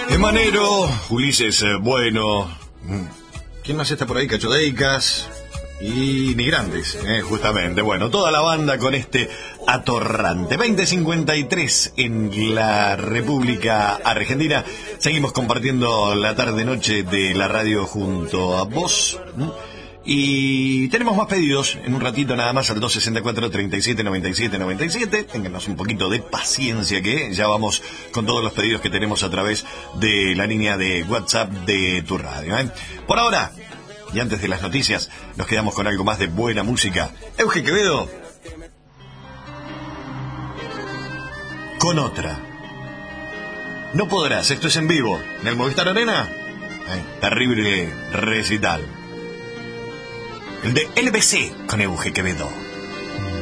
Emanero, Ulises Bueno, ¿quién más está por ahí? Cacho Deicas y Ni Grandes, justamente. Bueno, toda la banda con este atorrante. 20:53 en la República Argentina. Seguimos compartiendo la tarde-noche de la radio junto a vos. Y tenemos más pedidos en un ratito nada más al 264-3797-97. Ténganos un poquito de paciencia que ya vamos con todos los pedidos que tenemos a través de la línea de WhatsApp de tu radio. Por ahora, y antes de las noticias, nos quedamos con algo más de buena música. Euge Quevedo con otra. No podrás, esto es en vivo en el Movistar Arena. Terrible recital. El de LBC con Euge Quevedo.